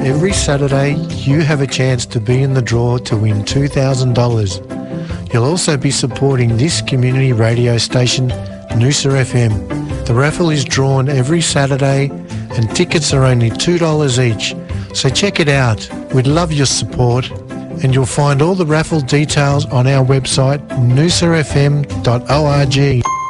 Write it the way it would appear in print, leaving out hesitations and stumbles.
every Saturday, you have a chance to be in the draw to win $2,000. You'll also be supporting this community radio station, Noosa FM. The raffle is drawn every Saturday and tickets are only $2 each. So check it out. We'd love your support, and you'll find all the raffle details on our website, noosafm.org.